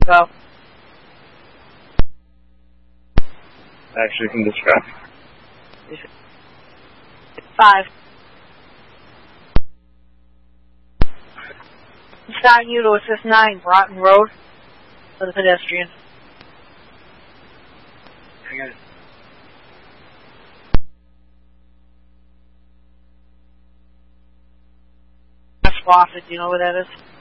Go. Actually, can describe. 5. I'm starting you to assist 9, Broughton Road, for the pedestrian. I got it. Fawcett, do you know where that is?